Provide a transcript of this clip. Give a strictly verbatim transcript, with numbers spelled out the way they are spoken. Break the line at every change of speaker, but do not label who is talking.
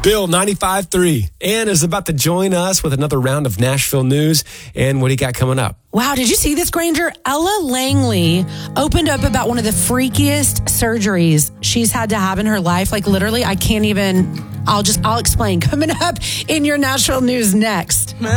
Bill ninety-five three. Ann is about to join us with another round of Nashville news. And what do you got coming up?
Wow, did you see this, Granger? Ella Langley opened up about one of the freakiest surgeries she's had to have in her life. Like, literally, I can't even, I'll just, I'll explain. Coming up in your Nashville news next.